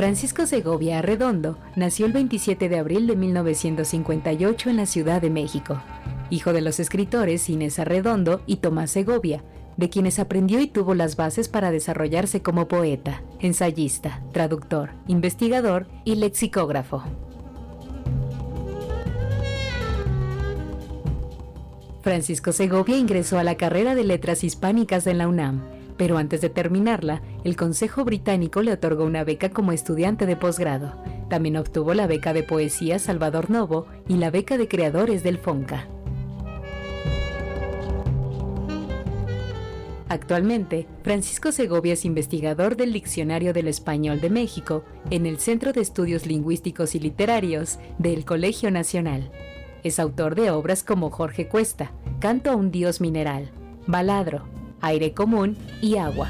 Francisco Segovia Arredondo nació el 27 de abril de 1958 en la Ciudad de México, hijo de los escritores Inés Arredondo y Tomás Segovia, de quienes aprendió y tuvo las bases para desarrollarse como poeta, ensayista, traductor, investigador y lexicógrafo. Francisco Segovia ingresó a la carrera de Letras Hispánicas en la UNAM, pero antes de terminarla, el Consejo Británico le otorgó una beca como estudiante de posgrado. También obtuvo la beca de poesía Salvador Novo y la beca de creadores del FONCA. Actualmente, Francisco Segovia es investigador del Diccionario del Español de México en el Centro de Estudios Lingüísticos y Literarios del Colegio Nacional. Es autor de obras como Jorge Cuesta, Canto a un Dios Mineral, Baladro, Aire Común y Agua.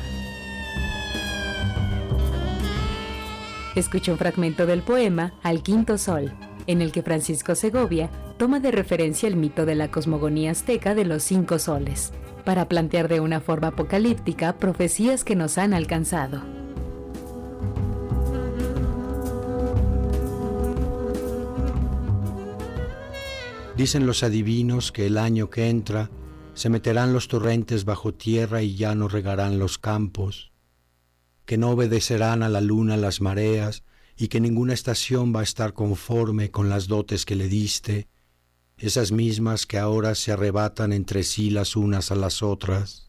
Escucha un fragmento del poema Al Quinto Sol, en el que Francisco Segovia toma de referencia el mito de la cosmogonía azteca de los 5 soles, para plantear de una forma apocalíptica profecías que nos han alcanzado. Dicen los adivinos que el año que entra se meterán los torrentes bajo tierra y ya no regarán los campos, que no obedecerán a la luna las mareas y que ninguna estación va a estar conforme con las dotes que le diste, esas mismas que ahora se arrebatan entre sí las unas a las otras.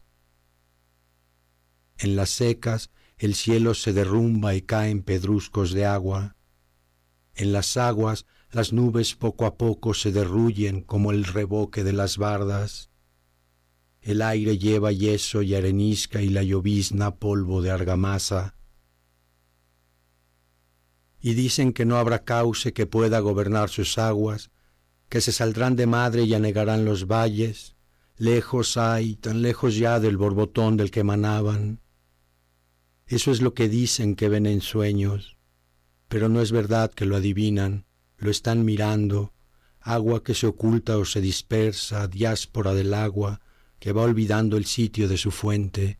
En las secas el cielo se derrumba y caen pedruscos de agua. En las aguas las nubes poco a poco se derruyen como el reboque de las bardas. El aire lleva yeso y arenisca y la llovizna polvo de argamasa. Y dicen que no habrá cauce que pueda gobernar sus aguas, que se saldrán de madre y anegarán los valles, lejos hay, tan lejos ya del borbotón del que emanaban. Eso es lo que dicen que ven en sueños, pero no es verdad que lo adivinan, lo están mirando, agua que se oculta o se dispersa, diáspora del agua, que va olvidando el sitio de su fuente.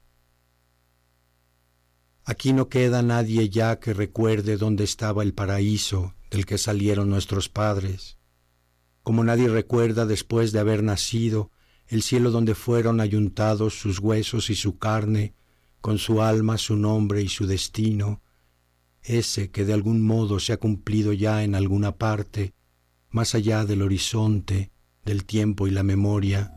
Aquí no queda nadie ya que recuerde dónde estaba el paraíso del que salieron nuestros padres, como nadie recuerda después de haber nacido el cielo donde fueron ayuntados sus huesos y su carne, con su alma, su nombre y su destino, ese que de algún modo se ha cumplido ya en alguna parte, más allá del horizonte, del tiempo y la memoria.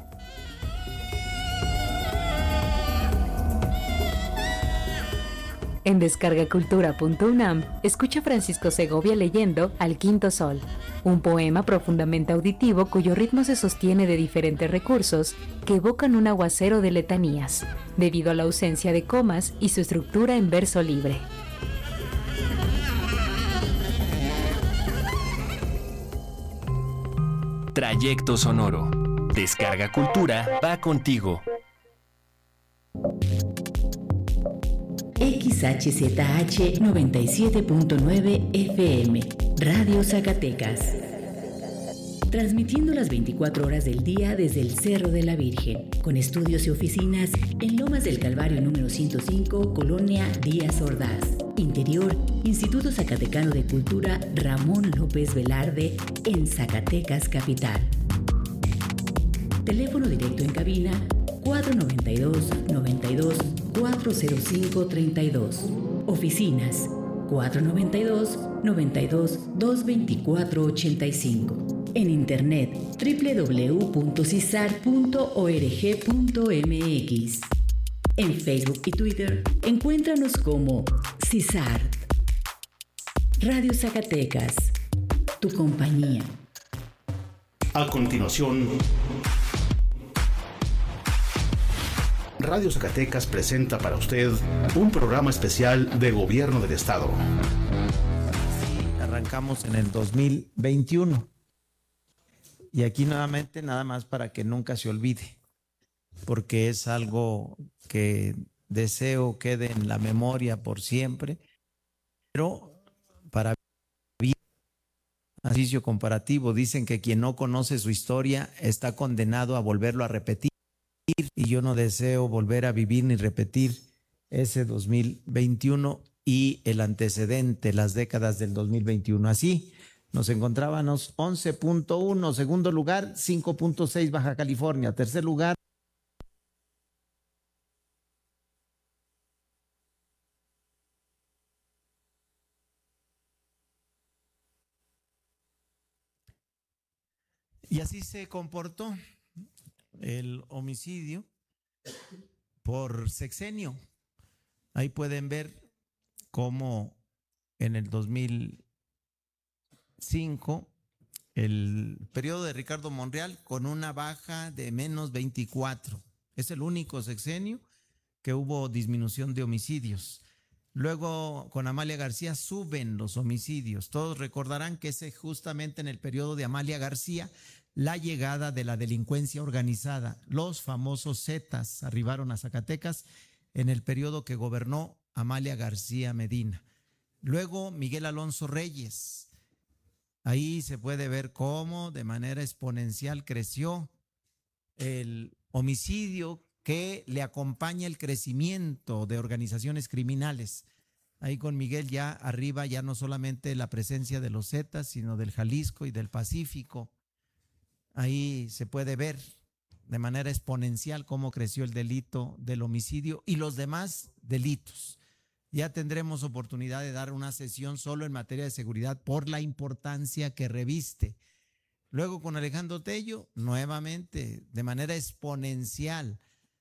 En descargacultura.unam, escucha a Francisco Segovia leyendo Al Quinto Sol, un poema profundamente auditivo cuyo ritmo se sostiene de diferentes recursos que evocan un aguacero de letanías, debido a la ausencia de comas y su estructura en verso libre. Trayecto sonoro. Descarga Cultura va contigo. XHZH 97.9 FM, Radio Zacatecas. Transmitiendo las 24 horas del día desde el Cerro de la Virgen, con estudios y oficinas en Lomas del Calvario número 105, Colonia Díaz Ordaz. Interior, Instituto Zacatecano de Cultura Ramón López Velarde, en Zacatecas Capital. Teléfono directo en cabina 492-405-32. Oficinas 492-92-224-85. En internet www.cisar.org.mx. En Facebook y Twitter encuéntranos como CISAR. Radio Zacatecas, tu compañía. A continuación, Radio Zacatecas presenta para usted un programa especial de Gobierno del Estado. Arrancamos en el 2021 y aquí nuevamente nada más para que nunca se olvide, porque es algo que deseo quede en la memoria por siempre, pero para ejercicio comparativo dicen que quien no conoce su historia está condenado a volverlo a repetir. Y yo no deseo volver a vivir ni repetir ese 2021 y el antecedente, las décadas del 2021. Así nos encontrábamos 11.1, segundo lugar, 5.6 Baja California, tercer lugar. Y así se comportó el homicidio por sexenio. Ahí pueden ver cómo en el 2005, el periodo de Ricardo Monreal, con una baja de menos 24. Es el único sexenio que hubo disminución de homicidios. Luego, con Amalia García suben los homicidios. Todos recordarán que es justamente en el periodo de Amalia García la llegada de la delincuencia organizada. Los famosos Zetas arribaron a Zacatecas en el periodo que gobernó Amalia García Medina. Luego, Miguel Alonso Reyes. Ahí se puede ver cómo de manera exponencial creció el homicidio, que le acompaña el crecimiento de organizaciones criminales. Ahí con Miguel ya arriba, ya no solamente la presencia de los Zetas, sino del Jalisco y del Pacífico. Ahí se puede ver de manera exponencial cómo creció el delito del homicidio y los demás delitos. Ya tendremos oportunidad de dar una sesión solo en materia de seguridad por la importancia que reviste. Luego con Alejandro Tello, nuevamente, de manera exponencial,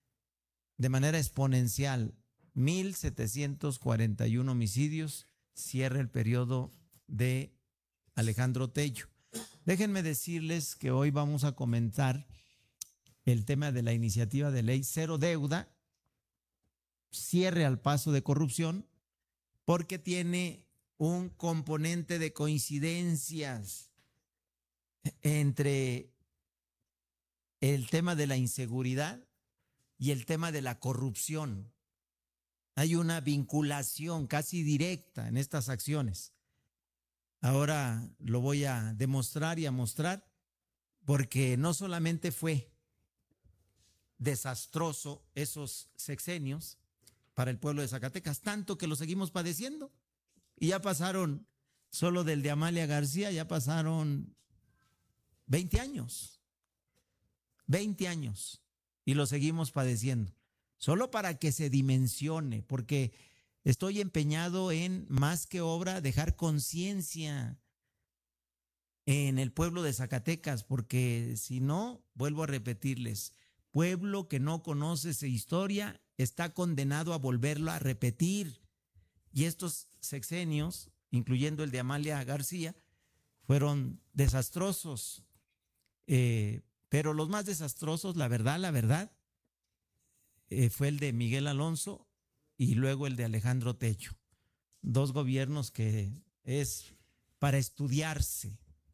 1,741 homicidios, cierra el periodo de Alejandro Tello. Déjenme decirles que hoy vamos a comentar el tema de la iniciativa de ley Cero Deuda, cierre al paso de corrupción, porque tiene un componente de coincidencias entre el tema de la inseguridad y el tema de la corrupción. Hay una vinculación casi directa en estas acciones. Ahora lo voy a demostrar y a mostrar, porque no solamente fue desastroso esos sexenios para el pueblo de Zacatecas, tanto que lo seguimos padeciendo. Y ya pasaron, solo del de Amalia García, ya pasaron 20 años. 20 años. Y lo seguimos padeciendo. Solo para que se dimensione, porque estoy empeñado en, más que obra, dejar conciencia en el pueblo de Zacatecas, porque si no, vuelvo a repetirles, pueblo que no conoce su historia está condenado a volverlo a repetir. Y estos sexenios, incluyendo el de Amalia García, fueron desastrosos. Pero los más desastrosos, la verdad, fue el de Miguel Alonso y luego el de Alejandro Tello. Dos gobiernos que es para estudiarse,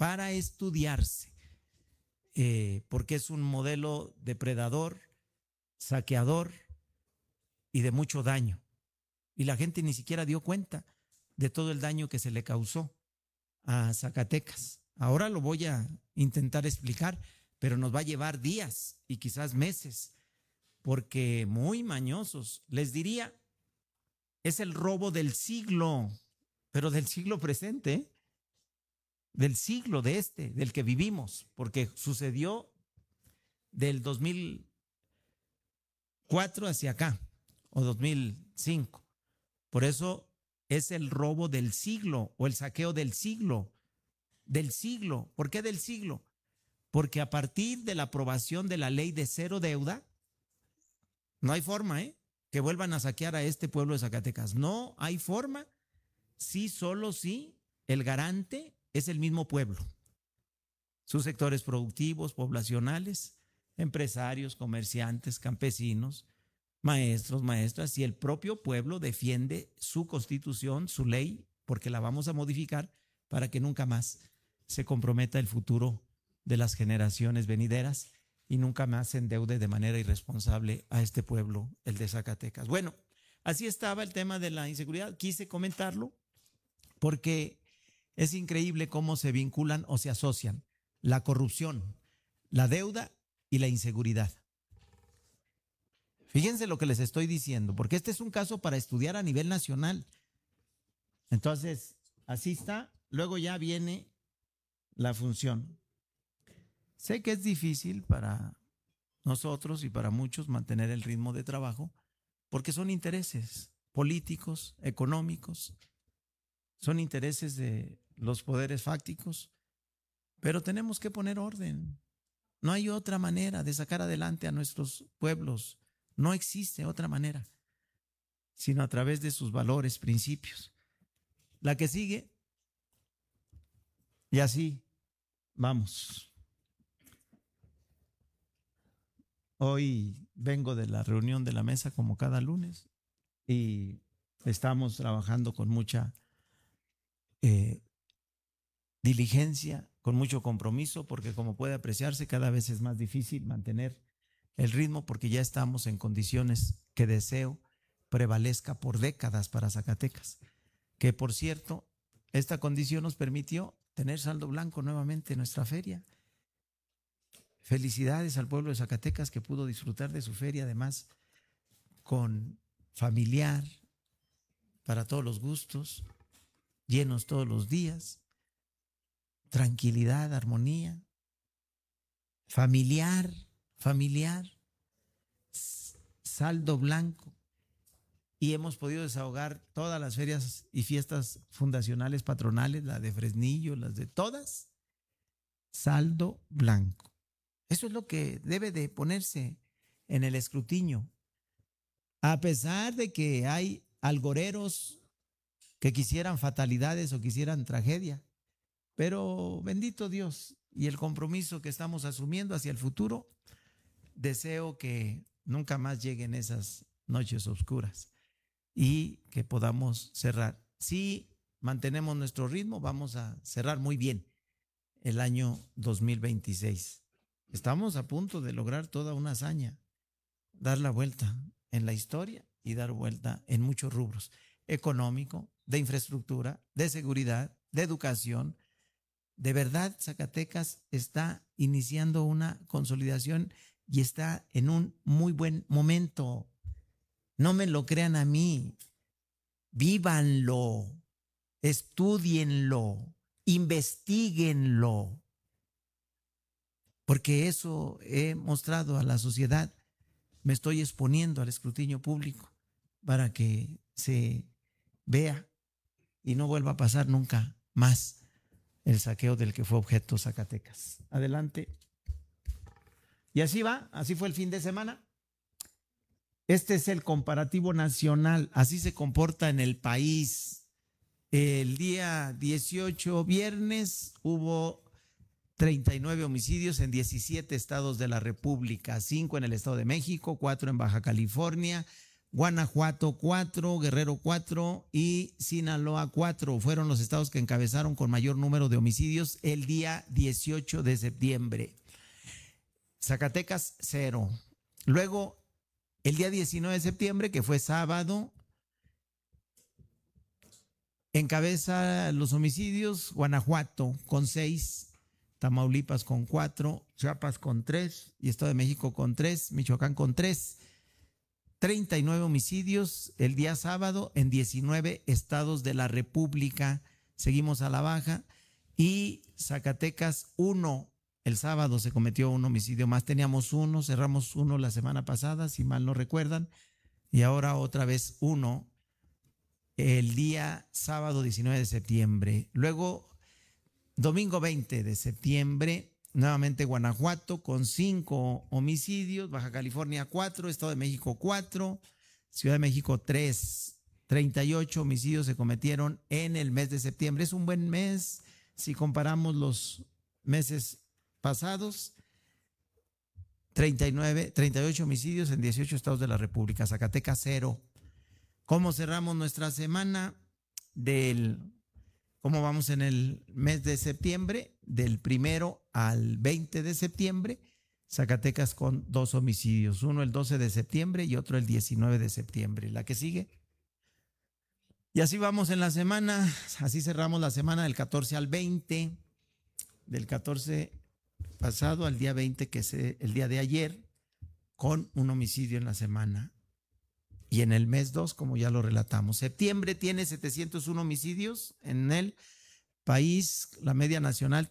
porque es un modelo depredador, saqueador y de mucho daño. Y la gente ni siquiera dio cuenta de todo el daño que se le causó a Zacatecas. Ahora lo voy a intentar explicar, pero nos va a llevar días y quizás meses, porque muy mañosos. Les diría, es el robo del siglo, pero del siglo presente, ¿eh? Del siglo del que vivimos, porque sucedió del 2004 hacia acá, o 2005. Por eso es el robo del siglo o el saqueo del siglo. Del siglo. ¿Por qué del siglo? Porque a partir de la aprobación de la ley de Cero Deuda, no hay forma, que vuelvan a saquear a este pueblo de Zacatecas. No hay forma. Sí, solo sí, el garante es el mismo pueblo. Sus sectores productivos, poblacionales, empresarios, comerciantes, campesinos, maestros, maestras, y el propio pueblo defiende su constitución, su ley, porque la vamos a modificar para que nunca más se comprometa el futuro de las generaciones venideras y nunca más se endeude de manera irresponsable a este pueblo, el de Zacatecas. Bueno, así estaba el tema de la inseguridad. Quise comentarlo porque es increíble cómo se vinculan o se asocian la corrupción, la deuda y la inseguridad. Fíjense lo que les estoy diciendo, porque este es un caso para estudiar a nivel nacional. Entonces, así está. Luego ya viene la función. Sé que es difícil para nosotros y para muchos mantener el ritmo de trabajo porque son intereses políticos, económicos, son intereses de los poderes fácticos, pero tenemos que poner orden. No hay otra manera de sacar adelante a nuestros pueblos. No existe otra manera, sino a través de sus valores, principios. La que sigue, y así vamos. Hoy vengo de la reunión de la mesa como cada lunes y estamos trabajando con mucha diligencia, con mucho compromiso, porque como puede apreciarse, cada vez es más difícil mantener el ritmo porque ya estamos en condiciones que deseo prevalezca por décadas para Zacatecas. Que por cierto, esta condición nos permitió tener saldo blanco nuevamente en nuestra feria. Felicidades al pueblo de Zacatecas que pudo disfrutar de su feria, además con familiar, para todos los gustos, llenos todos los días, tranquilidad, armonía, familiar, saldo blanco. Y hemos podido desahogar todas las ferias y fiestas fundacionales patronales, la de Fresnillo, las de todas, saldo blanco. Eso es lo que debe de ponerse en el escrutinio. A pesar de que hay algoreros que quisieran fatalidades o quisieran tragedia, pero bendito Dios y el compromiso que estamos asumiendo hacia el futuro, deseo que nunca más lleguen esas noches oscuras y que podamos cerrar. Si mantenemos nuestro ritmo, vamos a cerrar muy bien el año 2026. Estamos a punto de lograr toda una hazaña, dar la vuelta en la historia y dar vuelta en muchos rubros: económico, de infraestructura, de seguridad, de educación. De verdad, Zacatecas está iniciando una consolidación y está en un muy buen momento. No me lo crean a mí, vívanlo, estúdienlo, investíguenlo, porque eso he mostrado a la sociedad. Me estoy exponiendo al escrutinio público para que se vea y no vuelva a pasar nunca más el saqueo del que fue objeto Zacatecas. Adelante. Y así va, así fue el fin de semana. Este es el comparativo nacional, así se comporta en el país. El día 18, viernes, hubo 39 homicidios en 17 estados de la República, 5 en el Estado de México, 4 en Baja California, Guanajuato 4, Guerrero 4 y Sinaloa 4. Fueron los estados que encabezaron con mayor número de homicidios el día 18 de septiembre. Zacatecas 0. Luego, el día 19 de septiembre, que fue sábado, encabeza los homicidios Guanajuato con 6, Tamaulipas con 4, Chiapas con 3 y Estado de México con 3, Michoacán con 3. 39 homicidios el día sábado en 19 estados de la República. Seguimos a la baja. Y Zacatecas 1. El sábado se cometió un homicidio más. Teníamos 1, cerramos 1 la semana pasada, si mal no recuerdan. Y ahora otra vez 1 el día sábado 19 de septiembre. Luego, domingo 20 de septiembre, nuevamente Guanajuato con 5 homicidios, Baja California 4, Estado de México 4, Ciudad de México 3. 38 homicidios se cometieron en el mes de septiembre. Es un buen mes si comparamos los meses pasados. 38 homicidios en 18 estados de la República. Zacatecas 0. ¿Cómo cerramos nuestra semana? ¿Cómo vamos en el mes de septiembre? Del 1 al 20 de septiembre, Zacatecas con 2 homicidios, uno el 12 de septiembre y otro el 19 de septiembre. La que sigue. Y así vamos en la semana, así cerramos la semana del 14 al 20, del 14 pasado al día 20, que es el día de ayer, con un homicidio en la semana. y en el mes 2, como ya lo relatamos. Septiembre tiene 701 homicidios en el país, la media nacional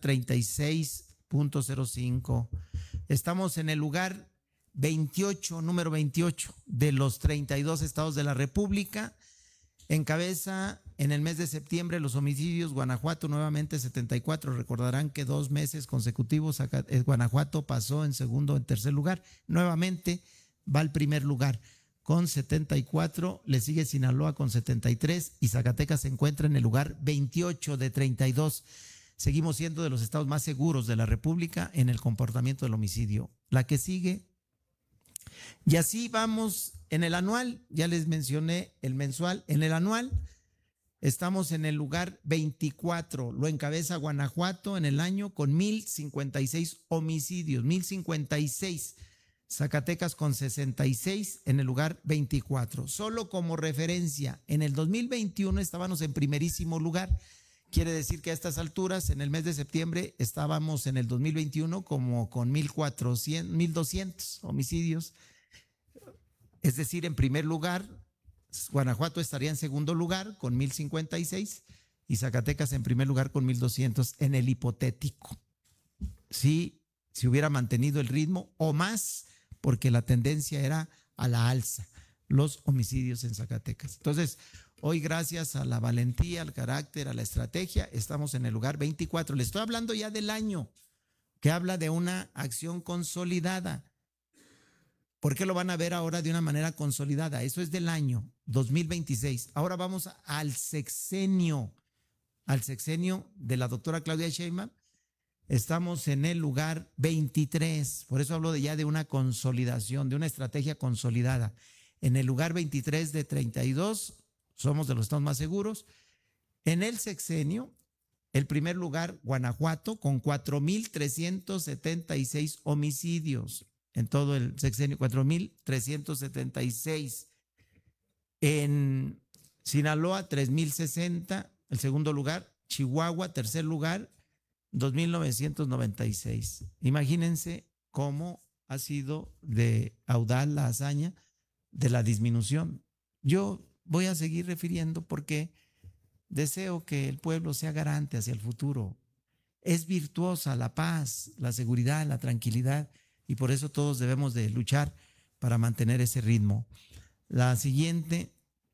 36.05. Estamos en el lugar 28, número 28 de los 32 estados de la República. Encabeza en el mes de septiembre los homicidios Guanajuato, nuevamente 74. Recordarán que 2 meses consecutivos Guanajuato pasó en segundo, en tercer lugar. Nuevamente va al primer lugar con 74, le sigue Sinaloa con 73 y Zacatecas se encuentra en el lugar 28 de 32. Seguimos siendo de los estados más seguros de la República en el comportamiento del homicidio. La que sigue. Y así vamos en el anual, ya les mencioné el mensual. En el anual estamos en el lugar 24, lo encabeza Guanajuato en el año con 1,056 homicidios, 1,056. Zacatecas con 66 en el lugar 24. Solo como referencia, en el 2021 estábamos en primerísimo lugar. Quiere decir que a estas alturas, en el mes de septiembre, estábamos en el 2021 como con 1,200 homicidios. Es decir, en primer lugar, Guanajuato estaría en segundo lugar con 1,056 y Zacatecas en primer lugar con 1,200 en el hipotético. Si hubiera mantenido el ritmo o más, porque la tendencia era a la alza, los homicidios en Zacatecas. Entonces, hoy gracias a la valentía, al carácter, a la estrategia, estamos en el lugar 24. Le estoy hablando ya del año, que habla de una acción consolidada. ¿Por qué lo van a ver ahora de una manera consolidada? Eso es del año 2026. Ahora vamos al sexenio de la doctora Claudia Sheinbaum. Estamos en el lugar 23. Por eso hablo ya de una consolidación, de una estrategia consolidada. En el lugar 23 de 32 somos de los estados más seguros. En el sexenio, el primer lugar, Guanajuato, con 4,376 homicidios. En todo el sexenio, 4,376. En Sinaloa, 3,060. El segundo lugar, Chihuahua, tercer lugar, 2,996. Imagínense cómo ha sido de audaz la hazaña de la disminución. Yo voy a seguir refiriendo porque deseo que el pueblo sea garante hacia el futuro. Es virtuosa la paz, la seguridad, la tranquilidad y por eso todos debemos de luchar para mantener ese ritmo. La siguiente.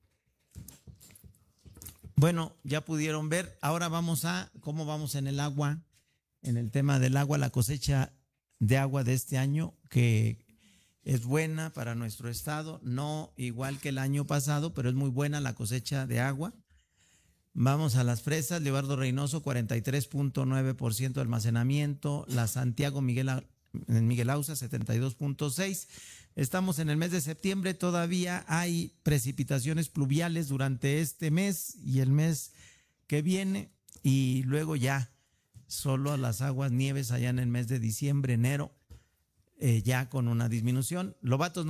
Bueno, ya pudieron ver. Ahora vamos a cómo vamos en el agua. En el tema del agua, la cosecha de agua de este año, que es buena para nuestro estado, no igual que el año pasado, pero es muy buena la cosecha de agua. Vamos a las presas, Leobardo Reynoso, 43.9% de almacenamiento, la Santiago Miguel Auza, 72.6%. Estamos en el mes de septiembre, todavía hay precipitaciones pluviales durante este mes y el mes que viene, y luego ya solo las aguas nieves allá en el mes de diciembre, enero, ya con una disminución. Lobatos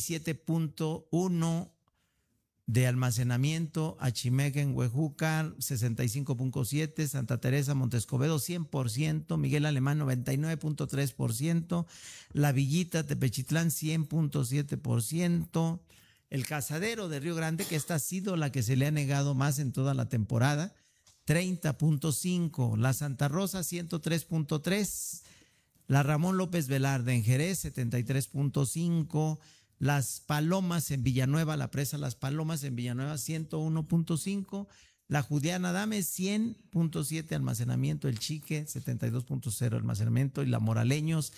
97.1 de almacenamiento, Achimeca en Huejúcar 65.7, Santa Teresa Montescobedo 100%, Miguel Alemán 99.3%, La Villita Tepechitlán 100.7%, el Cazadero de Río Grande, que esta ha sido la que se le ha negado más en toda la temporada, 30.5, la Santa Rosa 103.3, la Ramón López Velarde en Jerez 73.5, las Palomas en Villanueva, la presa Las Palomas en Villanueva 101.5, la Judiana Dame 100.7 almacenamiento, el Chique 72.0 almacenamiento y la Moraleños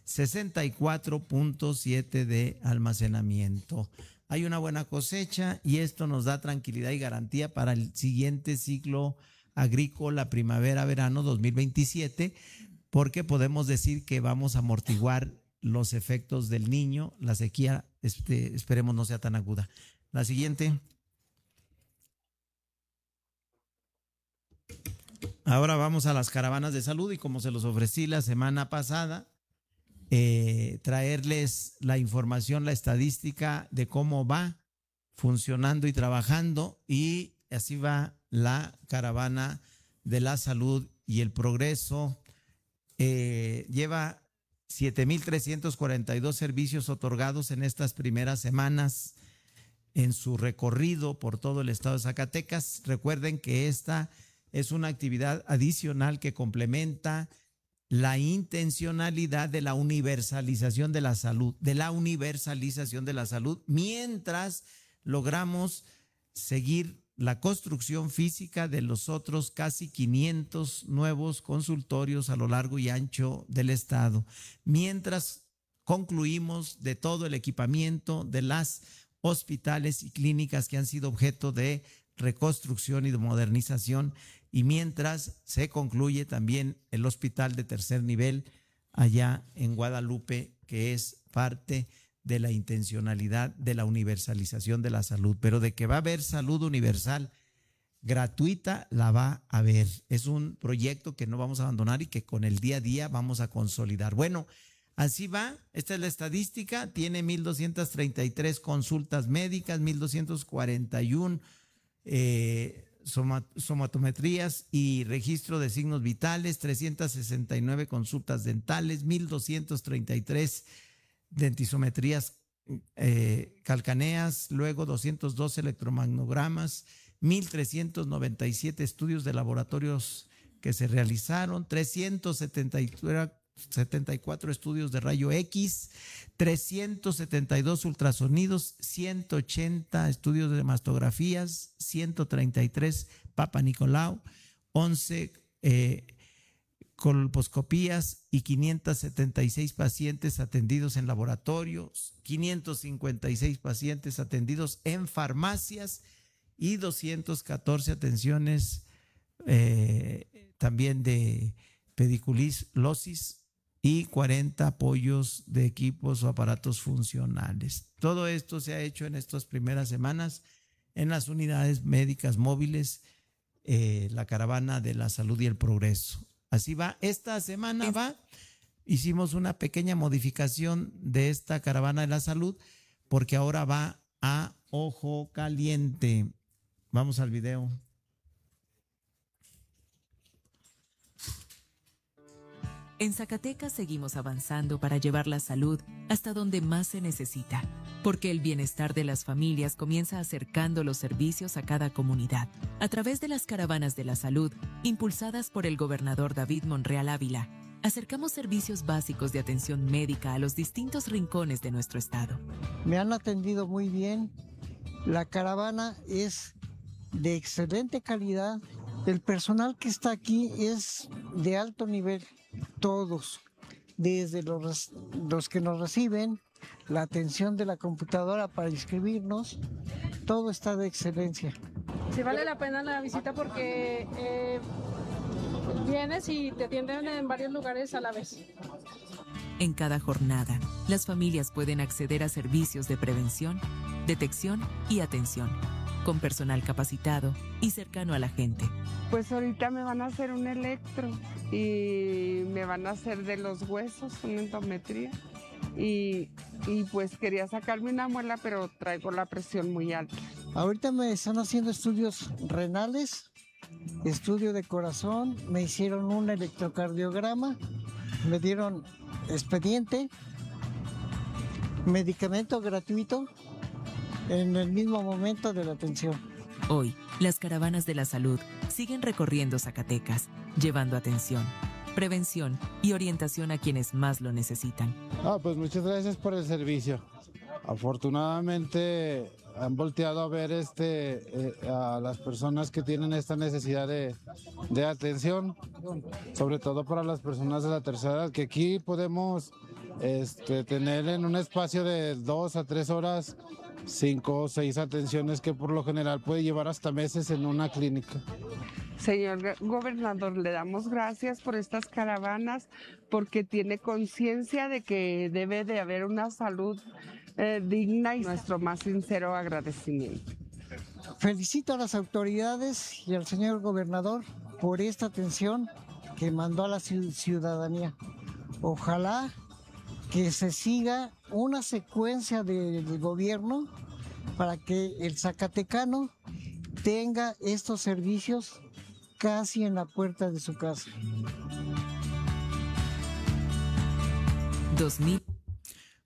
64.7 de almacenamiento. Hay una buena cosecha y esto nos da tranquilidad y garantía para el siguiente ciclo agrícola primavera-verano 2027, porque podemos decir que vamos a amortiguar los efectos del Niño, la sequía, esperemos no sea tan aguda. La siguiente. Ahora vamos a las caravanas de salud y como se los ofrecí la semana pasada, traerles la información, la estadística de cómo va funcionando y trabajando, y así va la caravana de la salud y el progreso. Lleva 7,342 servicios otorgados en estas primeras semanas. en su recorrido por todo el estado de Zacatecas. Recuerden que esta es una actividad adicional que complementa la intencionalidad de la universalización de la salud, mientras logramos seguir la construcción física de los otros casi 500 nuevos consultorios a lo largo y ancho del estado, mientras concluimos de todo el equipamiento de las hospitales y clínicas que han sido objeto de reconstrucción y de modernización, y mientras se concluye también el hospital de tercer nivel allá en Guadalupe, que es parte de la intencionalidad de la universalización de la salud. Pero de que va a haber salud universal gratuita, la va a haber. Es un proyecto que no vamos a abandonar y que con el día a día vamos a consolidar. Bueno, así va. Esta es la estadística. Tiene 1,233 consultas médicas, 1,241 somatometrías y registro de signos vitales, 369 consultas dentales, 1,233 dentisometrías calcaneas, luego 202 electromagnogramas, 1,397 estudios de laboratorios que se realizaron, 374 estudios de rayo X, 372 ultrasonidos, 180 estudios de mastografías, 133 Papa Nicolau, 11 colposcopías y 576 pacientes atendidos en laboratorios, 556 pacientes atendidos en farmacias y 214 atenciones también de pediculosis y 40 apoyos de equipos o aparatos funcionales. Todo esto se ha hecho en estas primeras semanas en las unidades médicas móviles, la caravana de la salud y el progreso. Así va. Esta semana hicimos una pequeña modificación de esta caravana de la salud porque ahora va a Ojo Caliente. Vamos al video. En Zacatecas seguimos avanzando para llevar la salud hasta donde más se necesita, porque el bienestar de las familias comienza acercando los servicios a cada comunidad, a través de las caravanas de la salud, impulsadas por el gobernador David Monreal Ávila. Acercamos servicios básicos de atención médica a los distintos rincones de nuestro estado. Me han atendido muy bien, la caravana es de excelente calidad, el personal que está aquí es de alto nivel. Todos, desde los que nos reciben, la atención de la computadora para inscribirnos, todo está de excelencia. Sí vale la pena la visita porque vienes y te atienden en varios lugares a la vez. En cada jornada, las familias pueden acceder a servicios de prevención, detección y atención, con personal capacitado y cercano a la gente. Pues ahorita me van a hacer un electro y me van a hacer de los huesos una endometría y pues quería sacarme una muela, pero traigo la presión muy alta. Ahorita me están haciendo estudios renales, estudio de corazón, me hicieron un electrocardiograma, me dieron expediente, medicamento gratuito en el mismo momento de la atención. Hoy, las caravanas de la salud siguen recorriendo Zacatecas, llevando atención, prevención y orientación a quienes más lo necesitan. Pues muchas gracias por el servicio. Afortunadamente han volteado a ver a las personas que tienen esta necesidad de atención, sobre todo para las personas de la tercera edad, que aquí podemos tener en un espacio de 2 a 3 horas 5 o 6 atenciones que por lo general puede llevar hasta meses en una clínica. Señor gobernador, le damos gracias por estas caravanas porque tiene conciencia de que debe de haber una salud digna y nuestro más sincero agradecimiento. Felicito a las autoridades y al señor gobernador por esta atención que mandó a la ciudadanía. Ojalá que se siga una secuencia del gobierno para que el zacatecano tenga estos servicios casi en la puerta de su casa. 2000.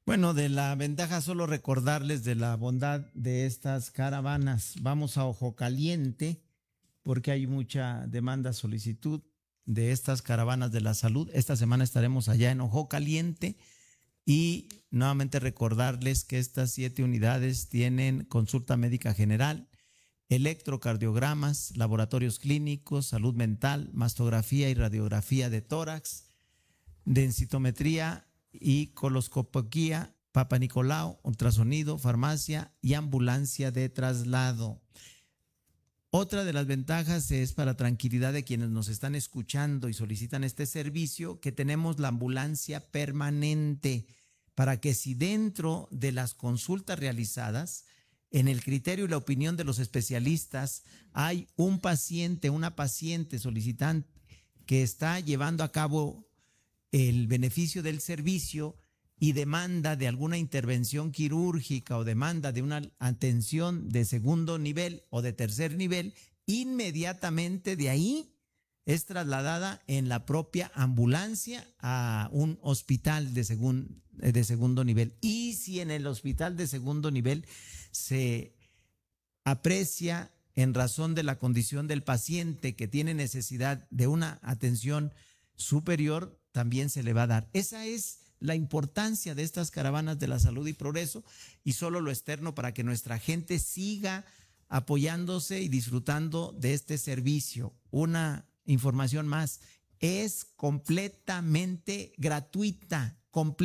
Bueno, de la ventaja solo recordarles de la bondad de estas caravanas. Vamos a Ojo Caliente porque hay mucha demanda, solicitud de estas caravanas de la salud. Esta semana estaremos allá en Ojo Caliente y nuevamente recordarles que estas 7 unidades tienen consulta médica general, electrocardiogramas, laboratorios clínicos, salud mental, mastografía y radiografía de tórax, densitometría y coloscopía, Papa Nicolau, ultrasonido, farmacia y ambulancia de traslado. Otra de las ventajas es para tranquilidad de quienes nos están escuchando y solicitan este servicio, que tenemos la ambulancia permanente para que si dentro de las consultas realizadas, en el criterio y la opinión de los especialistas, hay un paciente, una paciente solicitante que está llevando a cabo el beneficio del servicio y demanda de alguna intervención quirúrgica o demanda de una atención de segundo nivel o de tercer nivel, inmediatamente de ahí es trasladada en la propia ambulancia a un hospital de segundo nivel. Y si en el hospital de segundo nivel se aprecia en razón de la condición del paciente que tiene necesidad de una atención superior, también se le va a dar. Esa es la importancia de estas caravanas de la salud y progreso, y solo lo externo para que nuestra gente siga apoyándose y disfrutando de este servicio. Una información más, es completamente gratuita,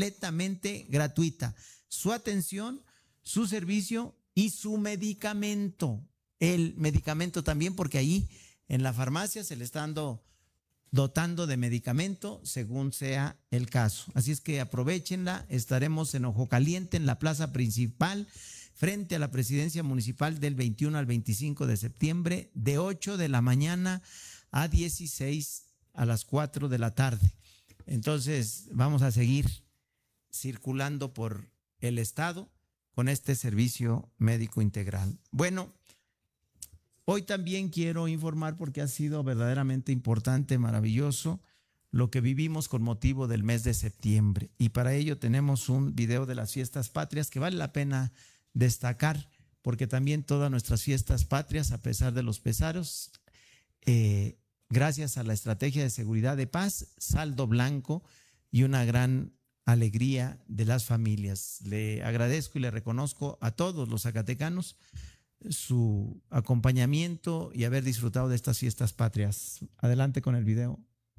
su atención, su servicio y su medicamento. El medicamento también, porque ahí en la farmacia se le está dotando de medicamento según sea el caso. Así es que aprovechenla. Estaremos en Ojo Caliente, en la plaza principal, frente a la presidencia municipal, del 21 al 25 de septiembre, de 8 de la mañana a 16 a las 4 de la tarde. Entonces vamos a seguir circulando por el estado con este servicio médico integral. Bueno, hoy también quiero informar, porque ha sido verdaderamente importante, maravilloso, lo que vivimos con motivo del mes de septiembre. Y para ello tenemos un video de las fiestas patrias que vale la pena destacar, porque también todas nuestras fiestas patrias, a pesar de los pesares, gracias a la estrategia de seguridad de paz, saldo blanco y una gran alegría de las familias. Le agradezco y le reconozco a todos los zacatecanos su acompañamiento y haber disfrutado de estas fiestas patrias. Adelante con el video.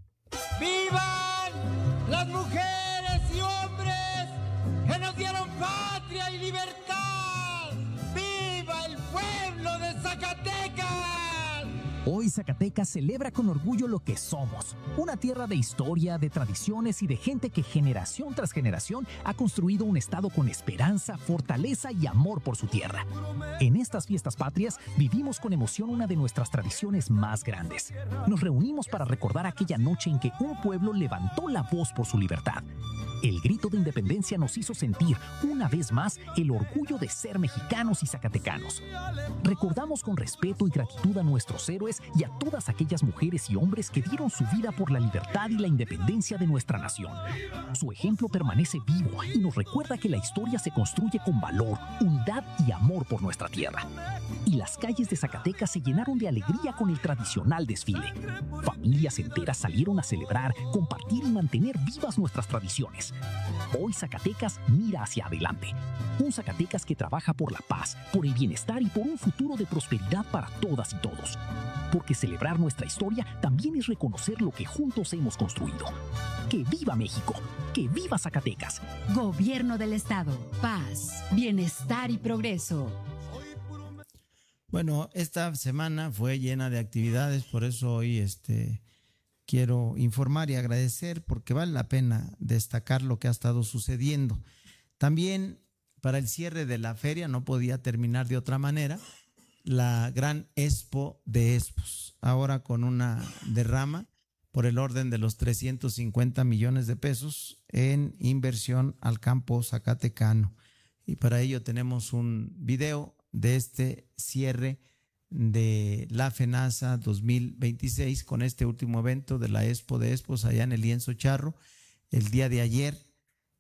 ¡Vivan las mujeres y hombres que nos dieron patria y libertad! ¡Viva el pueblo de Zacatecas! Hoy Zacatecas celebra con orgullo lo que somos, una tierra de historia, de tradiciones y de gente que generación tras generación ha construido un estado con esperanza, fortaleza y amor por su tierra. En estas fiestas patrias vivimos con emoción una de nuestras tradiciones más grandes. Nos reunimos para recordar aquella noche en que un pueblo levantó la voz por su libertad. El grito de independencia nos hizo sentir, una vez más, el orgullo de ser mexicanos y zacatecanos. Recordamos con respeto y gratitud a nuestros héroes y a todas aquellas mujeres y hombres que dieron su vida por la libertad y la independencia de nuestra nación. Su ejemplo permanece vivo y nos recuerda que la historia se construye con valor, unidad y amor por nuestra tierra. Y las calles de Zacatecas se llenaron de alegría con el tradicional desfile. Familias enteras salieron a celebrar, compartir y mantener vivas nuestras tradiciones. Hoy Zacatecas mira hacia adelante. Un Zacatecas que trabaja por la paz, por el bienestar y por un futuro de prosperidad para todas y todos. Porque celebrar nuestra historia también es reconocer lo que juntos hemos construido. ¡Que viva México! ¡Que viva Zacatecas! Gobierno del Estado. Paz, bienestar y progreso. Bueno, esta semana fue llena de actividades, por eso hoy quiero informar y agradecer, porque vale la pena destacar lo que ha estado sucediendo. También para el cierre de la feria no podía terminar de otra manera, la gran Expo de Expos, ahora con una derrama por el orden de los 350 millones de pesos en inversión al campo zacatecano. Y para ello tenemos un video de este cierre de la FENAZA 2026 con este último evento de la Expo de Expos allá en el Lienzo Charro el día de ayer,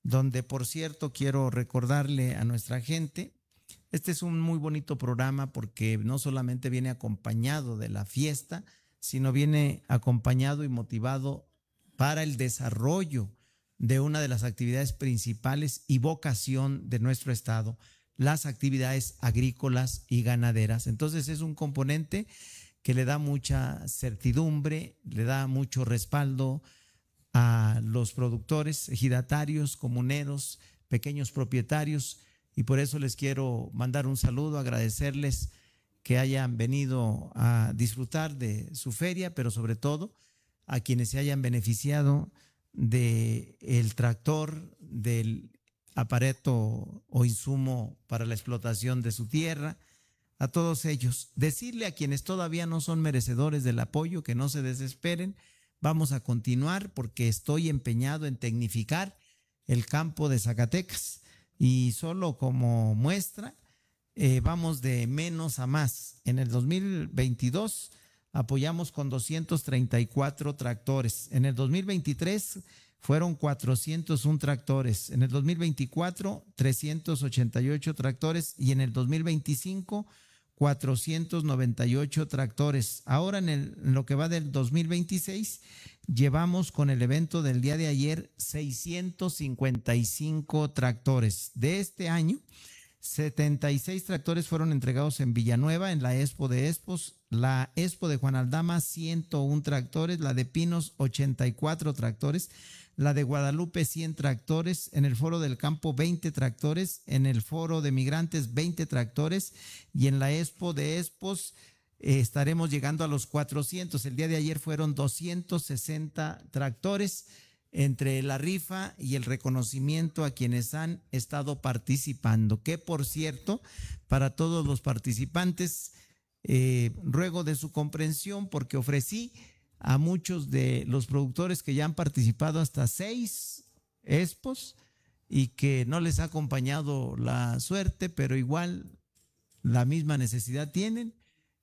donde, por cierto, quiero recordarle a nuestra gente, este es un muy bonito programa porque no solamente viene acompañado de la fiesta, sino viene acompañado y motivado para el desarrollo de una de las actividades principales y vocación de nuestro estado, las actividades agrícolas y ganaderas. Entonces es un componente que le da mucha certidumbre, le da mucho respaldo a los productores, ejidatarios, comuneros, pequeños propietarios, y por eso les quiero mandar un saludo, agradecerles que hayan venido a disfrutar de su feria, pero sobre todo a quienes se hayan beneficiado del tractor, del aparato o insumo para la explotación de su tierra. A todos ellos, decirle a quienes todavía no son merecedores del apoyo que no se desesperen. Vamos a continuar porque estoy empeñado en tecnificar el campo de Zacatecas, y solo como muestra vamos de menos a más. En el 2022 apoyamos con 234 tractores. En el 2023 fueron 401 tractores. En el 2024, 388 tractores. Y en el 2025, 498 tractores. Ahora en lo que va del 2026, llevamos con el evento del día de ayer 655 tractores. De este año, 76 tractores fueron entregados en Villanueva, en la Expo de Expos, la Expo de Juan Aldama, 101 tractores, la de Pinos, 84 tractores, la de Guadalupe, 100 tractores, en el Foro del Campo, 20 tractores, en el Foro de Migrantes, 20 tractores, y en la Expo de Expos estaremos llegando a los 400. El día de ayer fueron 260 tractores, entre la rifa y el reconocimiento a quienes han estado participando, que por cierto, para todos los participantes, ruego de su comprensión porque ofrecí a muchos de los productores que ya han participado hasta 6 expos y que no les ha acompañado la suerte, pero igual la misma necesidad tienen.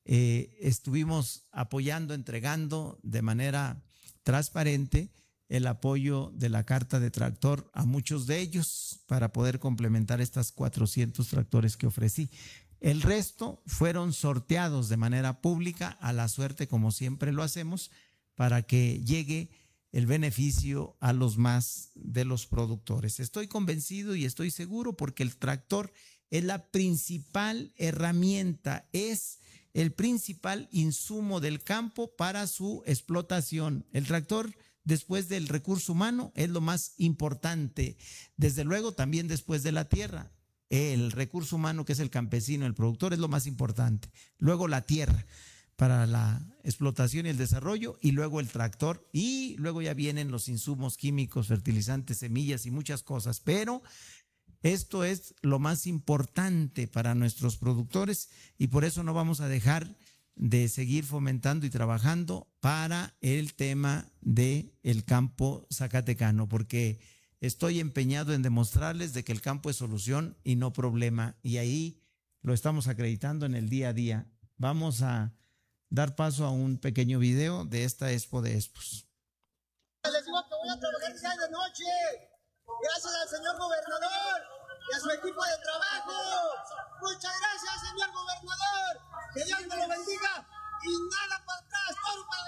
Estuvimos apoyando, entregando de manera transparente el apoyo de la carta de tractor a muchos de ellos para poder complementar estas 400 tractores que ofrecí. El resto fueron sorteados de manera pública a la suerte, como siempre lo hacemos, para que llegue el beneficio a los más de los productores. Estoy convencido y estoy seguro porque el tractor es la principal herramienta, es el principal insumo del campo para su explotación. El tractor, después del recurso humano, es lo más importante. Desde luego, también después de la tierra. El recurso humano, que es el campesino, el productor, es lo más importante. Luego la tierra para la explotación y el desarrollo, y luego el tractor, y luego ya vienen los insumos químicos, fertilizantes, semillas y muchas cosas. Pero esto es lo más importante para nuestros productores y por eso no vamos a dejar de seguir fomentando y trabajando para el tema del campo zacatecano, porque estoy empeñado en demostrarles de que el campo es solución y no problema, y ahí lo estamos acreditando en el día a día. Vamos a dar paso a un pequeño video de esta Expo de Expos. Les digo que voy a trabajar día y de noche, gracias al señor gobernador y a su equipo de trabajo. Muchas gracias, señor gobernador, que Dios me lo bendiga y nada para atrás, todo para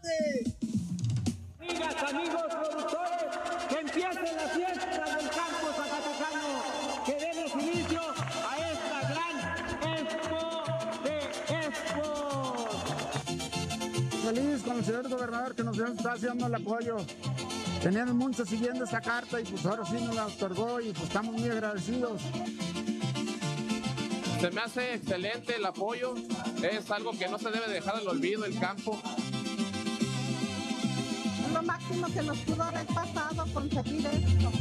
adelante. Amigas, amigos productores, que empiece la fiesta del campo zacatecano, que demos inicio a esta gran Expo de Expos. Feliz con el señor gobernador que nos está haciendo el apoyo. Teníamos muchos siguiendo esta carta y pues ahora sí nos la otorgó y pues estamos muy agradecidos. Se me hace excelente el apoyo, es algo que no se debe dejar al olvido, el campo. Lo máximo que nos pudo haber pasado conseguir esto.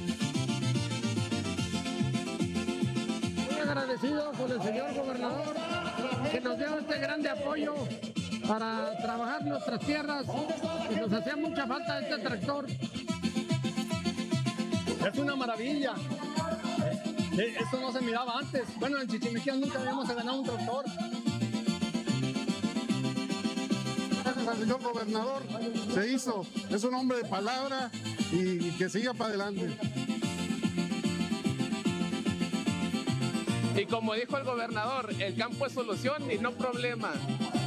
Muy agradecido con el señor gobernador que nos dio este grande apoyo para trabajar nuestras tierras, y nos hacía mucha falta este tractor. Es una maravilla. Esto no se miraba antes. Bueno, en Chichimequías nunca habíamos ganado un tractor. Gracias al señor gobernador se hizo. Es un hombre de palabra y que siga para adelante. Y como dijo el gobernador, el campo es solución y no problema.